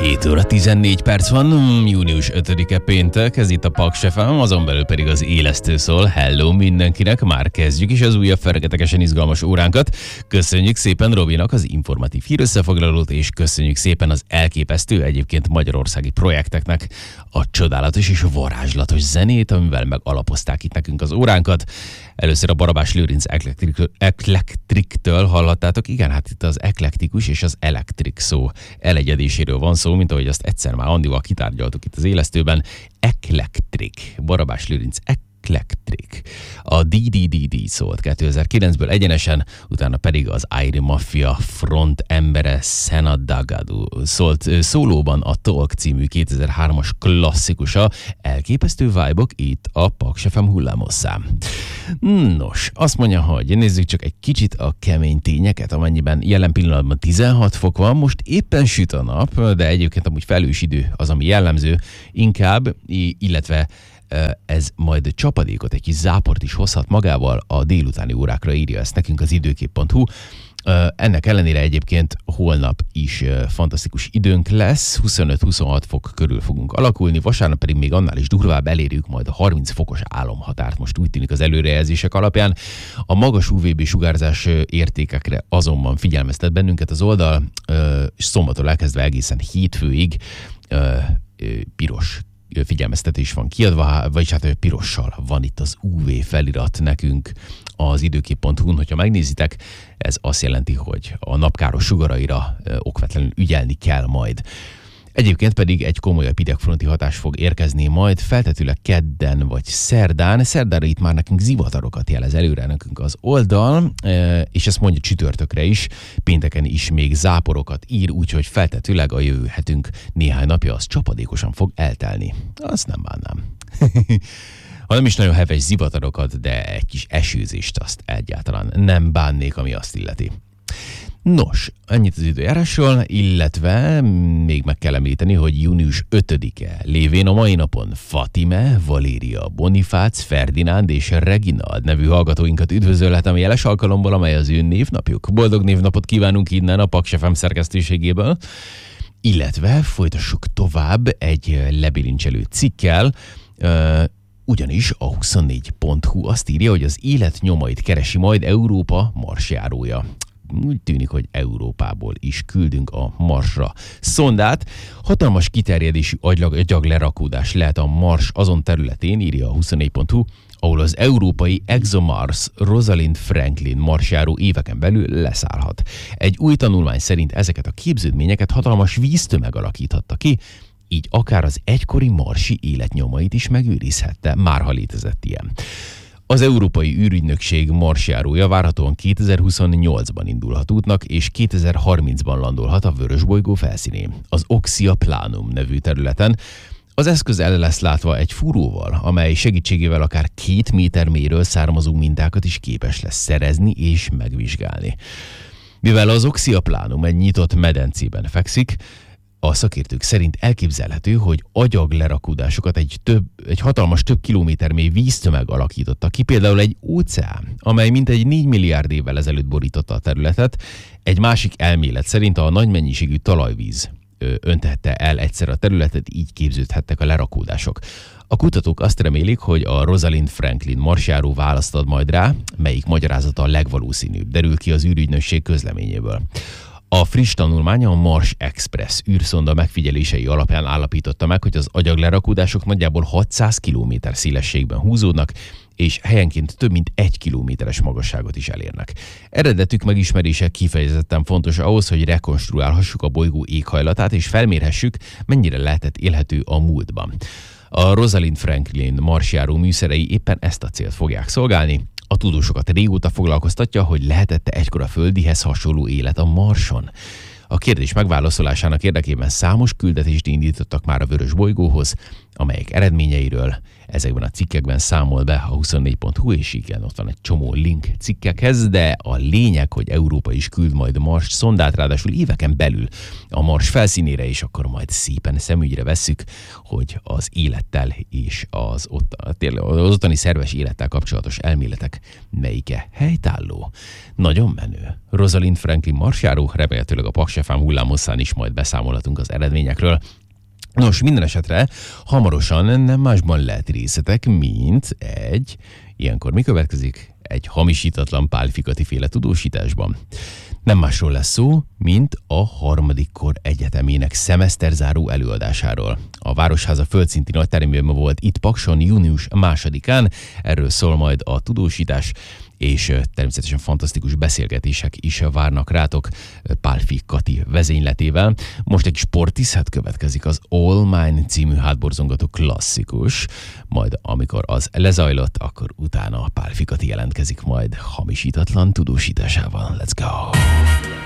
7 óra 14 perc van, június 5-e péntek, ez itt a Paks FM, azon belül pedig az élesztő szól. Hello mindenkinek, már kezdjük is az újabb fergetegesen izgalmas óránkat. Köszönjük szépen Robinak az informatív hírösszefoglalót, és köszönjük szépen az elképesztő, egyébként magyarországi projekteknek a csodálatos és varázslatos zenét, amivel megalapozták itt nekünk az óránkat. Először a Barabás Lőrinc Eklektriktől hallhattátok. Igen, hát itt az eklektikus és az elektrik szó elegyedéséről van szó, mint ahogy azt egyszer már Andival kitárgyaltuk itt az élesztőben. Eklektik. Barabás Lőrinc Eklektik. A DDDD szólt 2009-ből egyenesen, utána pedig az Airi Mafia front embere Sena Dagadu szólt szólóban a Talk című 2003-as klasszikusa. Elképesztő vibe-ok itt a Paks FM hullámosszám. Nos, azt mondja, hogy nézzük csak egy kicsit a kemény tényeket, amennyiben jelen pillanatban 16 fok van, most éppen süt a nap, de egyébként amúgy felhős idő az, ami jellemző inkább, illetve ez majd csapadékot, egy kis záport is hozhat magával, a délutáni órákra írja ezt nekünk az időkép.hu. Ennek ellenére egyébként holnap is fantasztikus időnk lesz, 25-26 fok körül fogunk alakulni, vasárnap pedig még annál is durvább, elérjük majd a 30 fokos álomhatárt, most úgy tűnik az előrejelzések alapján. A magas UVB sugárzás értékekre azonban figyelmeztet bennünket az oldal, és szombattól elkezdve egészen hétfőig piros figyelmeztetés van kiadva, vagyis hát pirossal van itt az UV felirat nekünk az időkép.hu-n, hogyha megnézitek, ez azt jelenti, hogy a napkáros sugaraira okvetlenül ügyelni kell majd. Egyébként pedig egy komolyabb idegfronti hatás fog érkezni majd, feltetőleg kedden vagy szerdán. Szerdára itt már nekünk zivatarokat jelez előre nekünk az oldal, és ezt mondja csütörtökre is, pénteken is még záporokat ír, úgyhogy feltetőleg a jövő hetünk néhány napja az csapadékosan fog eltelni. Azt nem bánnám. Ha nem is nagyon heves zivatarokat, de egy kis esőzést azt egyáltalán nem bánnék, ami azt illeti. Nos, ennyit az időjárásról, illetve még meg kell említeni, hogy június 5-e lévén a mai napon Fatime, Valéria, Bonifác, Ferdinánd és Reginald nevű hallgatóinkat üdvözölhetem a jeles alkalomból, amely az ő névnapjuk. Boldog névnapot kívánunk innen a Paks FM szerkesztőségéből, illetve folytassuk tovább egy lebilincselő cikkel, ugyanis a 24.hu azt írja, hogy az élet nyomait keresi majd Európa marsjárója. Úgy tűnik, hogy Európából is küldünk a Marsra szondát. Hatalmas kiterjedésű agyaglerakódás lehet a Mars azon területén, írja a 24.hu, ahol az európai ExoMars Rosalind Franklin marsjáró éveken belül leszállhat. Egy új tanulmány szerint ezeket a képződményeket hatalmas víztömeg alakíthatta ki, így akár az egykori marsi életnyomait is megőrizhette, márha létezett ilyen. Az Európai űrügynökség marsjárója várhatóan 2028-ban indulhat útnak, és 2030-ban landolhat a Vörösbolygó felszínén, az Oxia Planum nevű területen. Az eszköz el lesz látva egy fúróval, amely segítségével akár 2 méter mélyről származó mintákat is képes lesz szerezni és megvizsgálni. Mivel az Oxia Planum egy nyitott medencében fekszik, a szakértők szerint elképzelhető, hogy agyaglerakódásokat egy hatalmas több kilométer mély víztömeg alakította ki, például egy óceán, amely mintegy 4 milliárd évvel ezelőtt borította a területet. Egy másik elmélet szerint a nagy mennyiségű talajvíz öntette el egyszer a területet, így képződhettek a lerakódások. A kutatók azt remélik, hogy a Rosalind Franklin marsjáró választ ad majd rá, melyik magyarázata a legvalószínűbb, derül ki az űrügynökség közleményéből. A friss tanulmánya a Mars Express űrszonda megfigyelései alapján állapította meg, hogy az agyaglerakódások nagyjából 600 km szélességben húzódnak, és helyenként több mint 1 kilométeres magasságot is elérnek. Eredetük megismerése kifejezetten fontos ahhoz, hogy rekonstruálhassuk a bolygó éghajlatát, és felmérhessük, mennyire lehetett élhető a múltban. A Rosalind Franklin marsjáró műszerei éppen ezt a célt fogják szolgálni. A tudósokat régóta foglalkoztatja, hogy lehetett-e egykor a földihez hasonló élet a Marson. A kérdés megválaszolásának érdekében számos küldetést indítottak már a Vörösbolygóhoz. amelyek eredményeiről ezekben a cikkekben számol be a 24.hu, és igen, ott van egy csomó link cikkekhez, de a lényeg, hogy Európa is küld majd Mars szondát, ráadásul éveken belül a Mars felszínére, és akkor majd szépen szemügyre vesszük, hogy az élettel és az ottani szerves élettel kapcsolatos elméletek melyike helytálló. Nagyon menő. Rosalind Franklin marsjáró, remélhetőleg a Paksefám hullámhosszán is majd beszámolhatunk az eredményekről. Nos, minden esetre hamarosan nem másban lehet részletek, mint ilyenkor mi következik? Egy hamisítatlan Pál-Fikati féle tudósításban. Nem másról lesz szó, mint a harmadik kor egyetemének szemeszterzáró előadásáról. A Városháza földszinti nagyteremben volt itt Pakson június 2-án, erről szól majd a tudósítás, és természetesen fantasztikus beszélgetések is várnak rátok Pál-Fikati vezényletével. Most egy sportiszet következik, az All Mine című hátborzongató klasszikus, majd amikor az lezajlott, akkor utána a Pál-Fikati jelentkezik majd hamisítatlan tudósításával. Let's go!